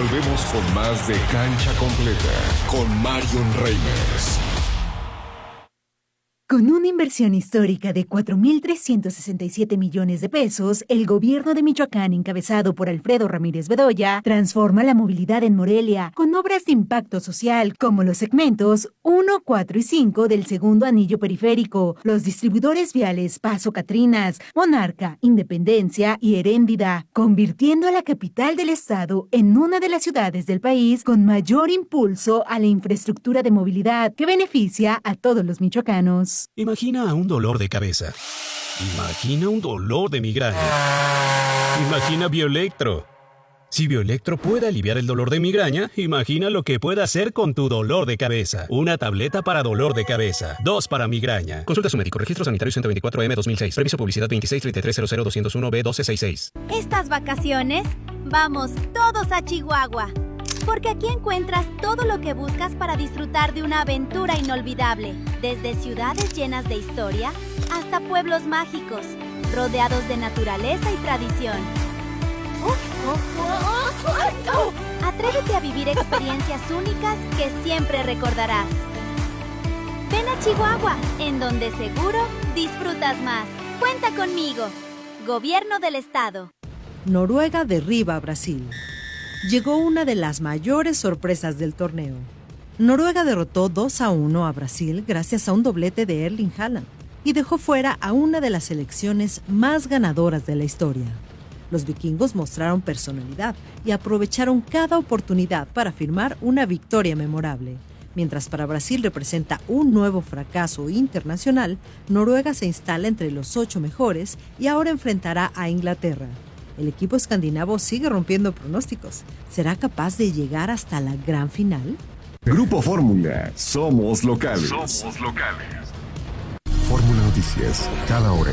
Volvemos con más de Cancha Completa con Marion Reimers. Con una inversión histórica de 4.367 millones de pesos, el gobierno de Michoacán, encabezado por Alfredo Ramírez Bedoya, transforma la movilidad en Morelia con obras de impacto social como los segmentos 1, 4 y 5 del segundo anillo periférico, los distribuidores viales Paso Catrinas, Monarca, Independencia y Heréndida, convirtiendo a la capital del estado en una de las ciudades del país con mayor impulso a la infraestructura de movilidad que beneficia a todos los michoacanos. Imagina un dolor de cabeza. Imagina un dolor de migraña. Imagina Bioelectro. Si Bioelectro puede aliviar el dolor de migraña, imagina lo que puede hacer con tu dolor de cabeza. Una tableta para dolor de cabeza. 2 para migraña. Consulta a su médico. Registro Sanitario 124M 2006. Previso publicidad 2633000201B1266. Estas vacaciones, vamos todos a Chihuahua. Porque aquí encuentras todo lo que buscas para disfrutar de una aventura inolvidable. Desde ciudades llenas de historia hasta pueblos mágicos, rodeados de naturaleza y tradición. Atrévete a vivir experiencias únicas que siempre recordarás. Ven a Chihuahua, en donde seguro disfrutas más. Cuenta conmigo. Gobierno del Estado. Noruega derriba a Brasil. Llegó una de las mayores sorpresas del torneo. Noruega derrotó 2-1 a Brasil gracias a un doblete de Erling Haaland y dejó fuera a una de las selecciones más ganadoras de la historia. Los vikingos mostraron personalidad y aprovecharon cada oportunidad para firmar una victoria memorable. Mientras para Brasil representa un nuevo fracaso internacional, Noruega se instala entre los 8 mejores y ahora enfrentará a Inglaterra. El equipo escandinavo sigue rompiendo pronósticos. ¿Será capaz de llegar hasta la gran final? Grupo Fórmula. Somos locales. Somos locales. Fórmula Noticias. Cada hora.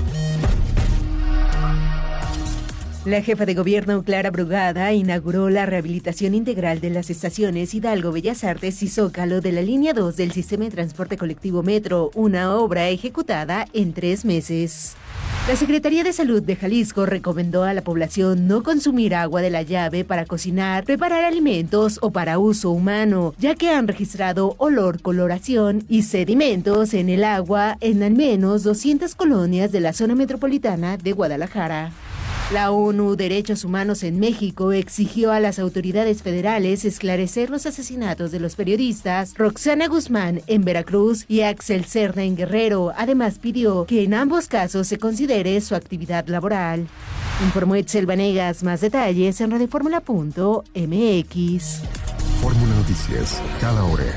La jefa de gobierno, Clara Brugada, inauguró la rehabilitación integral de las estaciones Hidalgo, Bellas Artes y Zócalo de la línea 2 del sistema de transporte colectivo Metro, una obra ejecutada en 3 meses. La Secretaría de Salud de Jalisco recomendó a la población no consumir agua de la llave para cocinar, preparar alimentos o para uso humano, ya que han registrado olor, coloración y sedimentos en el agua en al menos 200 colonias de la zona metropolitana de Guadalajara. La ONU Derechos Humanos en México exigió a las autoridades federales esclarecer los asesinatos de los periodistas Roxana Guzmán en Veracruz y Axel Cerna en Guerrero. Además pidió que en ambos casos se considere su actividad laboral. Informó Etzel Vanegas. Más detalles en radioformula.mx. Fórmula Noticias. Cada hora.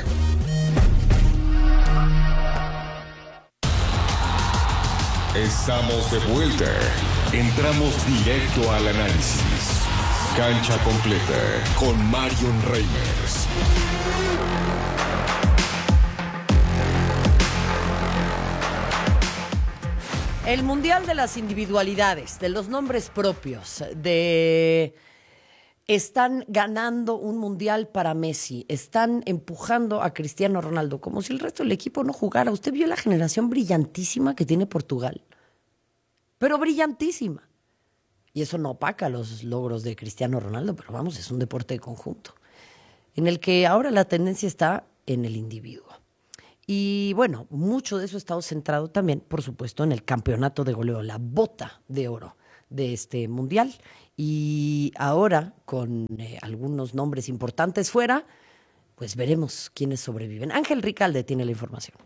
Estamos de vuelta. Entramos directo al análisis. Cancha Completa con Marion Reimers. El Mundial de las Individualidades, de los nombres propios, están ganando un Mundial para Messi, están empujando a Cristiano Ronaldo, como si el resto del equipo no jugara. Usted vio la generación brillantísima que tiene Portugal, pero brillantísima. Y eso no opaca los logros de Cristiano Ronaldo, pero vamos, es un deporte de conjunto, en el que ahora la tendencia está en el individuo. Y bueno, mucho de eso ha estado centrado también, por supuesto, en el campeonato de goleo, la bota de oro de este Mundial. Y ahora, con algunos nombres importantes fuera, pues veremos quiénes sobreviven. Ángel Ricalde tiene la información.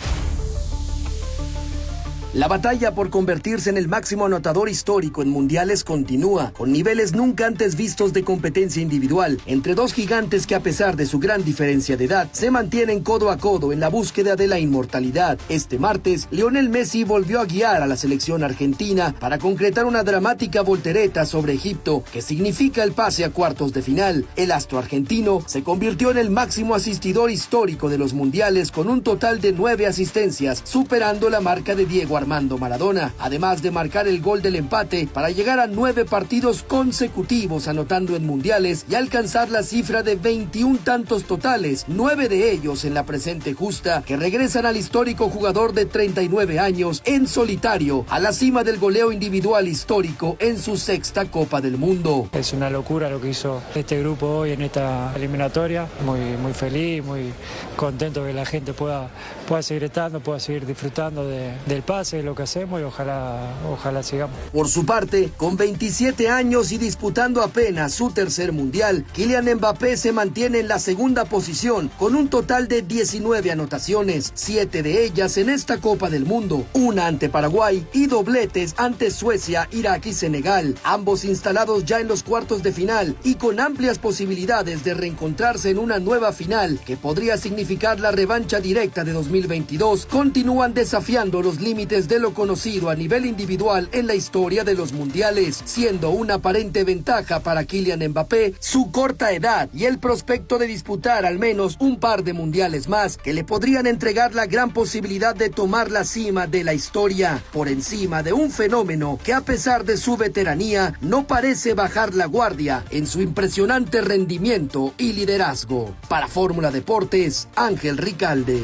La batalla por convertirse en el máximo anotador histórico en mundiales continúa, con niveles nunca antes vistos de competencia individual, entre dos gigantes que a pesar de su gran diferencia de edad, se mantienen codo a codo en la búsqueda de la inmortalidad. Este martes, Lionel Messi volvió a guiar a la selección argentina para concretar una dramática voltereta sobre Egipto, que significa el pase a cuartos de final. El astro argentino se convirtió en el máximo asistidor histórico de los mundiales con un total de 9 asistencias, superando la marca de Diego Armando Armando Maradona, además de marcar el gol del empate para llegar a 9 partidos consecutivos anotando en mundiales y alcanzar la cifra de 21 tantos totales, 9 de ellos en la presente justa, que regresan al histórico jugador de 39 años en solitario a la cima del goleo individual histórico en su 6ª Copa del Mundo. Es una locura lo que hizo este grupo hoy en esta eliminatoria, muy feliz, muy contento que la gente pueda seguir estando, pueda seguir disfrutando del pase, de lo que hacemos y ojalá sigamos. Por su parte, con 27 años y disputando apenas su tercer mundial, Kylian Mbappé se mantiene en la segunda posición con un total de 19 anotaciones, 7 de ellas en esta Copa del Mundo, una ante Paraguay y dobletes ante Suecia, Irak y Senegal, ambos instalados ya en los cuartos de final y con amplias posibilidades de reencontrarse en una nueva final que podría significar la revancha directa de 2022, continúan desafiando los límites de lo conocido a nivel individual en la historia de los mundiales, siendo una aparente ventaja para Kylian Mbappé su corta edad y el prospecto de disputar al menos un par de mundiales más que le podrían entregar la gran posibilidad de tomar la cima de la historia, por encima de un fenómeno que a pesar de su veteranía no parece bajar la guardia en su impresionante rendimiento y liderazgo. Para Fórmula Deportes, Ángel Ricalde.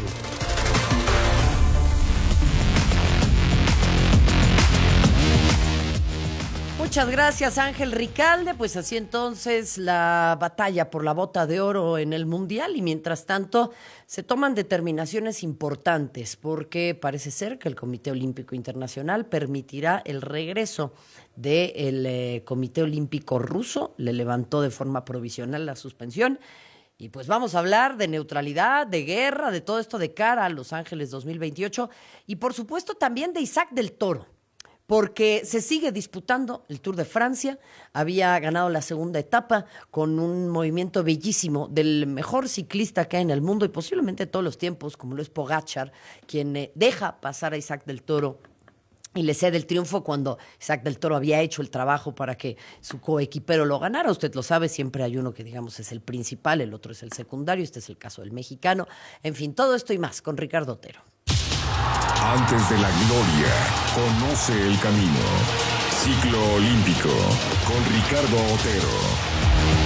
Muchas gracias, Ángel Ricalde. Pues así entonces la batalla por la bota de oro en el Mundial, y mientras tanto se toman determinaciones importantes porque parece ser que el Comité Olímpico Internacional permitirá el regreso del Comité Olímpico Ruso. Le levantó de forma provisional la suspensión. Y pues vamos a hablar de neutralidad, de guerra, de todo esto de cara a Los Ángeles 2028 y por supuesto también de Isaac del Toro, porque se sigue disputando el Tour de Francia. Había ganado la segunda etapa con un movimiento bellísimo del mejor ciclista que hay en el mundo y posiblemente de todos los tiempos, como lo es Pogačar, quien deja pasar a Isaac del Toro y le cede el triunfo cuando Isaac del Toro había hecho el trabajo para que su coequipero lo ganara. Usted lo sabe, siempre hay uno que digamos es el principal, el otro es el secundario, este es el caso del mexicano. En fin, todo esto y más con Ricardo Otero. Antes de la gloria, conoce el camino. Ciclo Olímpico con Ricardo Otero.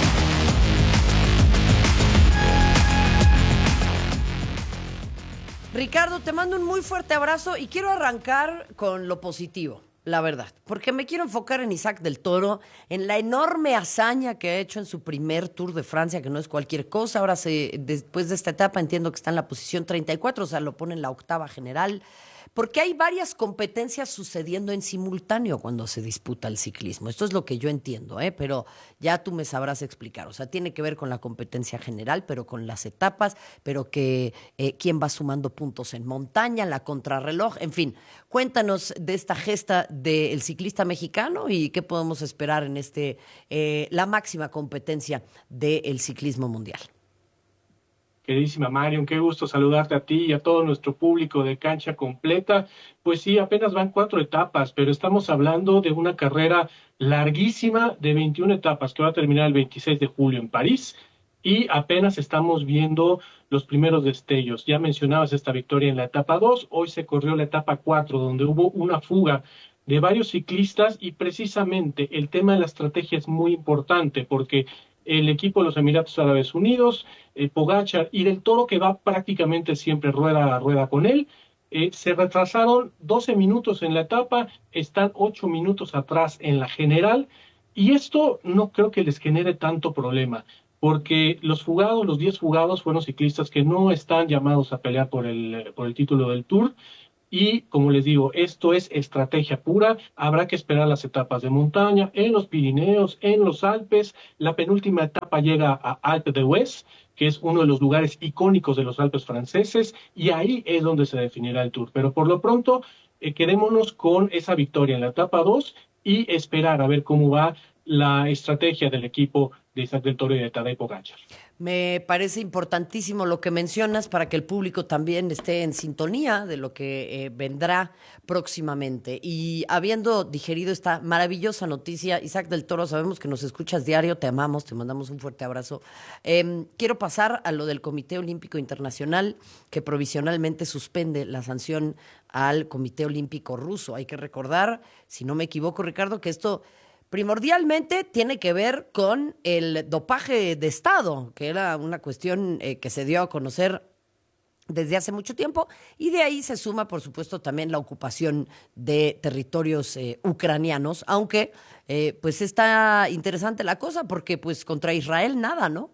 Ricardo, te mando un muy fuerte abrazo y quiero arrancar con lo positivo, la verdad, porque me quiero enfocar en Isaac del Toro, en la enorme hazaña que ha hecho en su primer Tour de Francia, que no es cualquier cosa. Ahora, después de esta etapa, entiendo que está en la posición 34, o sea, lo pone en la 8ª general, porque hay varias competencias sucediendo en simultáneo cuando se disputa el ciclismo. Esto es lo que yo entiendo, pero ya tú me sabrás explicar. O sea, tiene que ver con la competencia general, pero con las etapas, pero que quién va sumando puntos en montaña, la contrarreloj, en fin. Cuéntanos de esta gesta del ciclista mexicano y qué podemos esperar en la máxima competencia del ciclismo mundial. Queridísima Marion, qué gusto saludarte a ti y a todo nuestro público de Cancha Completa. Pues sí, apenas van 4 etapas, pero estamos hablando de una carrera larguísima de 21 etapas que va a terminar el 26 de julio en París y apenas estamos viendo los primeros destellos. Ya mencionabas esta victoria en la etapa 2, hoy se corrió la etapa 4 donde hubo una fuga de varios ciclistas y precisamente el tema de la estrategia es muy importante porque el equipo de los Emiratos Árabes Unidos, Pogačar y del Toro, que va prácticamente siempre rueda a rueda con él, se retrasaron 12 minutos en la etapa, están 8 minutos atrás en la general, y esto no creo que les genere tanto problema, porque los 10 fugados fueron ciclistas que no están llamados a pelear por el título del Tour. Y, como les digo, esto es estrategia pura. Habrá que esperar las etapas de montaña, en los Pirineos, en los Alpes. La penúltima etapa llega a Alpe d'Huez, que es uno de los lugares icónicos de los Alpes franceses, y ahí es donde se definirá el Tour. Pero por lo pronto, quedémonos con esa victoria en la etapa 2 y esperar a ver cómo va la estrategia del equipo de Isaac del Toro y de Tadej Pogačar. Me parece importantísimo lo que mencionas para que el público también esté en sintonía de lo que vendrá próximamente. Y habiendo digerido esta maravillosa noticia, Isaac del Toro, sabemos que nos escuchas diario, te amamos, te mandamos un fuerte abrazo. Quiero pasar a lo del Comité Olímpico Internacional, que provisionalmente suspende la sanción al Comité Olímpico Ruso. Hay que recordar, si no me equivoco, Ricardo, que esto primordialmente tiene que ver con el dopaje de Estado, que era una cuestión que se dio a conocer desde hace mucho tiempo, y de ahí se suma, por supuesto, también la ocupación de territorios ucranianos, aunque pues está interesante la cosa, porque pues contra Israel nada, ¿no?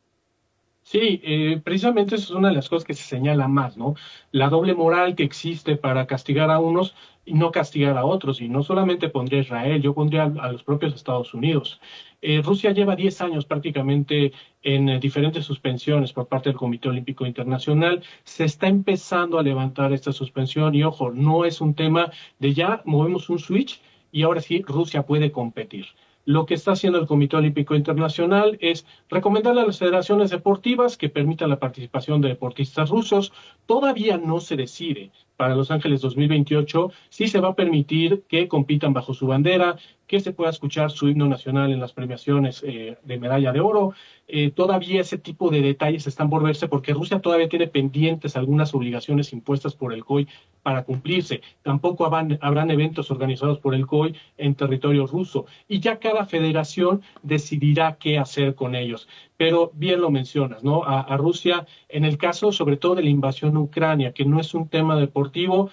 Sí, precisamente eso es una de las cosas que se señala más, ¿no? La doble moral que existe para castigar a unos y no castigar a otros. Y no solamente pondría a Israel, yo pondría a los propios Estados Unidos. Rusia lleva 10 años prácticamente en diferentes suspensiones por parte del Comité Olímpico Internacional. Se está empezando a levantar esta suspensión y, ojo, no es un tema de ya movemos un switch y ahora sí Rusia puede competir. Lo que está haciendo el Comité Olímpico Internacional es recomendarle a las federaciones deportivas que permitan la participación de deportistas rusos. Todavía no se decide para Los Ángeles 2028 si se va a permitir que compitan bajo su bandera, que se pueda escuchar su himno nacional en las premiaciones de medalla de oro. Todavía ese tipo de detalles están por verse porque Rusia todavía tiene pendientes algunas obligaciones impuestas por el COI para cumplirse. Tampoco habrán eventos organizados por el COI en territorio ruso y ya cada federación decidirá qué hacer con ellos. Pero bien lo mencionas, ¿no? A Rusia, en el caso sobre todo de la invasión a Ucrania, que no es un tema deportivo,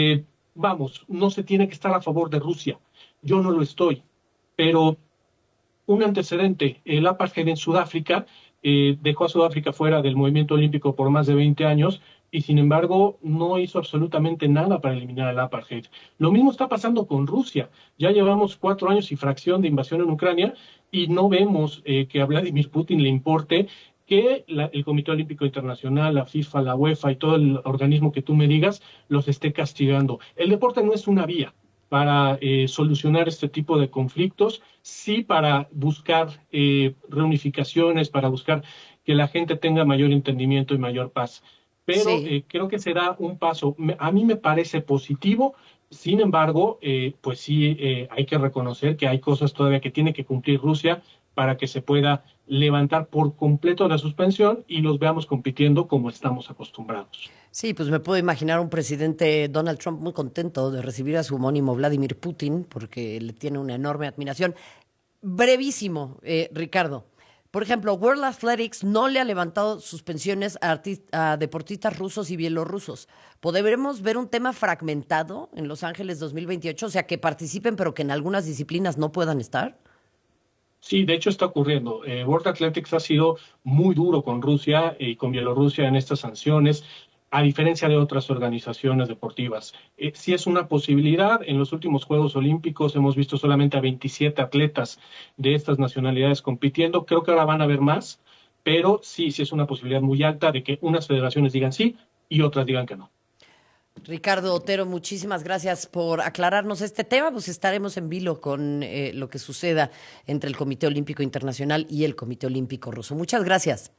no se tiene que estar a favor de Rusia. Yo no lo estoy, pero un antecedente, el apartheid en Sudáfrica dejó a Sudáfrica fuera del movimiento olímpico por más de 20 años y sin embargo no hizo absolutamente nada para eliminar el apartheid. Lo mismo está pasando con Rusia. Ya llevamos 4 años y fracción de invasión en Ucrania y no vemos que a Vladimir Putin le importe que el Comité Olímpico Internacional, la FIFA, la UEFA y todo el organismo que tú me digas los esté castigando. El deporte no es una vía para solucionar este tipo de conflictos, sí para buscar reunificaciones, para buscar que la gente tenga mayor entendimiento y mayor paz. Pero sí, creo que será un paso, a mí me parece positivo, sin embargo, pues sí hay que reconocer que hay cosas todavía que tiene que cumplir Rusia para que se pueda levantar por completo la suspensión y los veamos compitiendo como estamos acostumbrados. Sí, pues me puedo imaginar un presidente Donald Trump muy contento de recibir a su homónimo Vladimir Putin porque le tiene una enorme admiración. Brevísimo, Ricardo. Por ejemplo, World Athletics no le ha levantado suspensiones a deportistas rusos y bielorrusos. ¿Podremos ver un tema fragmentado en Los Ángeles 2028? O sea, que participen pero que en algunas disciplinas no puedan estar. Sí, de hecho está ocurriendo. World Athletics ha sido muy duro con Rusia y con Bielorrusia en estas sanciones, a diferencia de otras organizaciones deportivas. Sí es una posibilidad. En los últimos Juegos Olímpicos hemos visto solamente a 27 atletas de estas nacionalidades compitiendo. Creo que ahora van a haber más, pero sí es una posibilidad muy alta de que unas federaciones digan sí y otras digan que no. Ricardo Otero, muchísimas gracias por aclararnos este tema. Pues estaremos en vilo con lo que suceda entre el Comité Olímpico Internacional y el Comité Olímpico Ruso. Muchas gracias.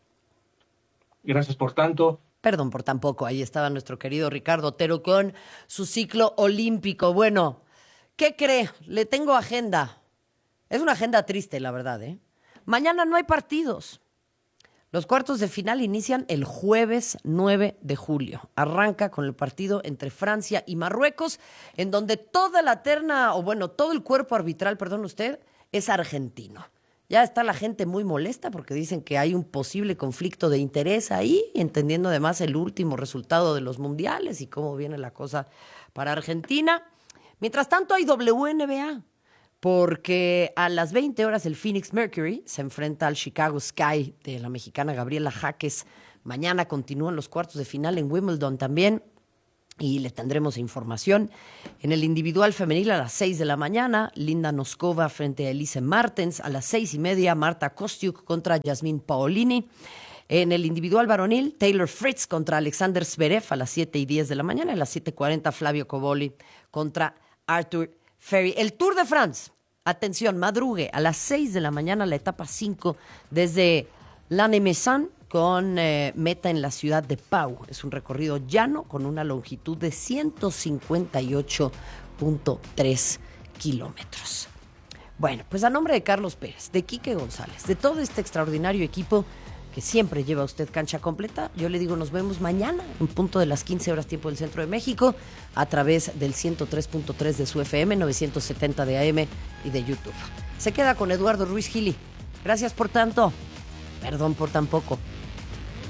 Gracias por tanto. Perdón por tan poco. Ahí estaba nuestro querido Ricardo Otero con su ciclo olímpico. Bueno, ¿qué cree? Le tengo agenda. Es una agenda triste, la verdad, ¿eh? Mañana no hay partidos. Los cuartos de final inician el jueves 9 de julio. Arranca con el partido entre Francia y Marruecos, en donde toda la terna, todo el cuerpo arbitral, es argentino. Ya está la gente muy molesta porque dicen que hay un posible conflicto de interés ahí, entendiendo además el último resultado de los mundiales y cómo viene la cosa para Argentina. Mientras tanto hay WNBA, porque a las 20 horas el Phoenix Mercury se enfrenta al Chicago Sky de la mexicana Gabriela Jaques. Mañana continúan los cuartos de final en Wimbledon también y le tendremos información. En el individual femenil a las 6 de la mañana, Linda Noskova frente a Elise Martens. A las 6:30, Marta Kostiuk contra Yasmin Paolini. En el individual varonil, Taylor Fritz contra Alexander Zverev a las 7:10 de la mañana. A las 7:40, Flavio Cobolli contra Arthur Ferry. El Tour de France Atención, madrugue a las 6 de la mañana la etapa 5 desde Lannemezan con meta en la ciudad de Pau. Es un recorrido llano con una longitud de 158.3 kilómetros. Bueno, pues a nombre de Carlos Pérez, de Quique González, de todo este extraordinario equipo que siempre lleva usted Cancha Completa, yo le digo nos vemos mañana en punto de las 15 horas tiempo del Centro de México a través del 103.3 de su FM, 970 de AM y de YouTube. Se queda con Eduardo Ruiz Gili. Gracias por tanto. Perdón por tan poco.